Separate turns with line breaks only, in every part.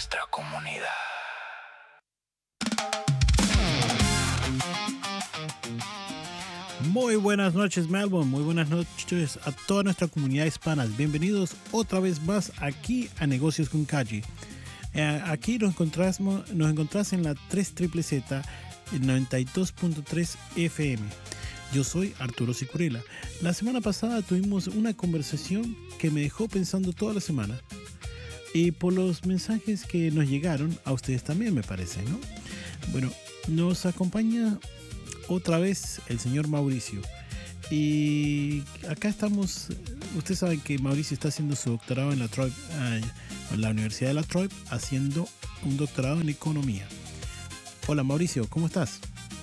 nuestra comunidad.
Muy buenas noches, Melbourne. Muy buenas noches a toda nuestra comunidad hispana. Bienvenidos otra vez más aquí a Negocios con Calle. Aquí nos encontrás en la 3ZZZ 92.3 FM. Yo soy Arturo Sicurela. La semana pasada tuvimos una conversación que me dejó pensando toda la semana. Y por los mensajes que nos llegaron, a ustedes también me parece, ¿no? Bueno, nos acompaña otra vez el señor Mauricio. Y acá estamos, ustedes saben que Mauricio está haciendo su doctorado en la Universidad de La Trobe, haciendo un doctorado en economía. Hola Mauricio, ¿cómo estás?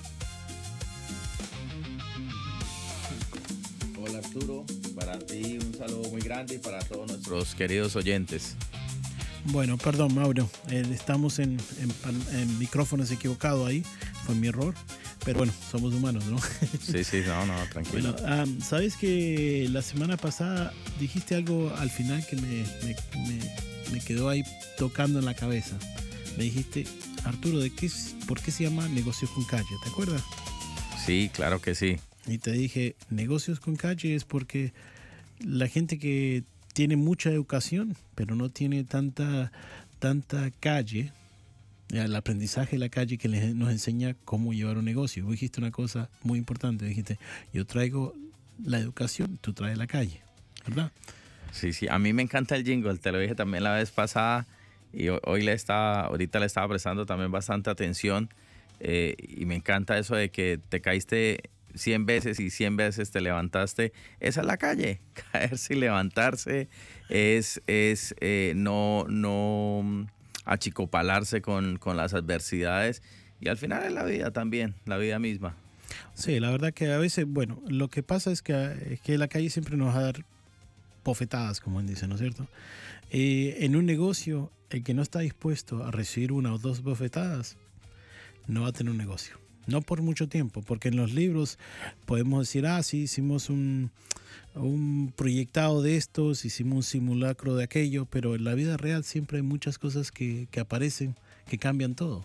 Hola Arturo, para ti un saludo muy grande y para todos nuestros queridos oyentes.
Bueno, perdón Mauro, estamos en micrófonos equivocados ahí, fue mi error. Pero bueno, somos humanos, ¿no?
Sí, no, tranquilo.
Bueno, sabes que la semana pasada dijiste algo al final que me quedó ahí tocando en la cabeza. Me dijiste, Arturo, ¿por qué se llama Negocios con Calle? ¿Te acuerdas?
Sí, claro que sí.
Y te dije, Negocios con Calle es porque la gente que tiene mucha educación, pero no tiene tanta calle, el aprendizaje de la calle que nos enseña cómo llevar un negocio. Vos dijiste una cosa muy importante, dijiste, yo traigo la educación, tú traes la calle, ¿verdad?
Sí, a mí me encanta el jingle, te lo dije también la vez pasada y ahorita le estaba prestando también bastante atención y me encanta eso de que te caíste 100 veces y 100 veces te levantaste. Esa es la calle, caerse y levantarse es no achicopalarse con las adversidades y al final es la vida también, la vida misma.
Sí, la verdad que a veces, bueno, lo que pasa es que la calle siempre nos va a dar bofetadas, como dicen, ¿no es cierto? En un negocio, el que no está dispuesto a recibir una o dos bofetadas, no va a tener un negocio. No por mucho tiempo, porque en los libros podemos decir, sí, hicimos un proyectado de estos, hicimos un simulacro de aquello, pero en la vida real siempre hay muchas cosas que aparecen, que cambian todo.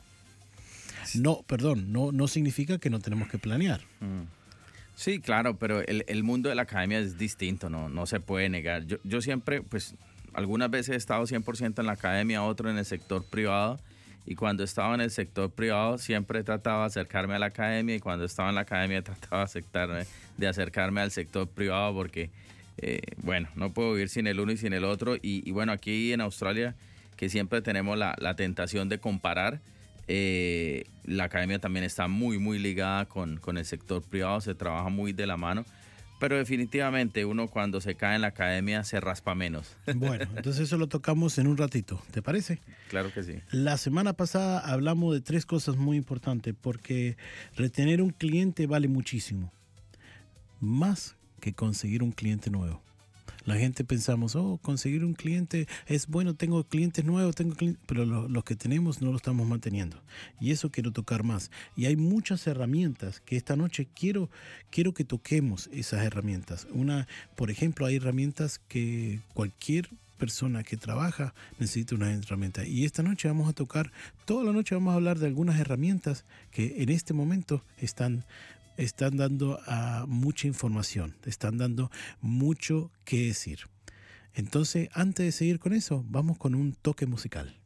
No significa que no tenemos que planear.
Sí, claro, pero el mundo de la academia es distinto, no se puede negar. Yo siempre, pues, algunas veces he estado 100% en la academia, otro en el sector privado. Y cuando estaba en el sector privado siempre trataba de acercarme a la academia y cuando estaba en la academia trataba de acercarme al sector privado porque, no puedo vivir sin el uno y sin el otro. Y bueno, aquí en Australia, que siempre tenemos la tentación de comparar, la academia también está muy, muy ligada con el sector privado, se trabaja muy de la mano. Pero definitivamente uno cuando se cae en la academia se raspa menos.
Bueno, entonces eso lo tocamos en un ratito, ¿te parece?
Claro que sí.
La semana pasada hablamos de 3 cosas muy importantes porque retener un cliente vale muchísimo, más que conseguir un cliente nuevo. La gente pensamos, conseguir un cliente es bueno, tengo clientes nuevos, pero los que tenemos no lo estamos manteniendo. Y eso quiero tocar más. Y hay muchas herramientas que esta noche quiero que toquemos esas herramientas. Por ejemplo, hay herramientas que cualquier persona que trabaja necesita una herramienta. Y esta noche toda la noche vamos a hablar de algunas herramientas que en este momento están dando mucha información, están dando mucho que decir. Entonces, antes de seguir con eso, vamos con un toque musical.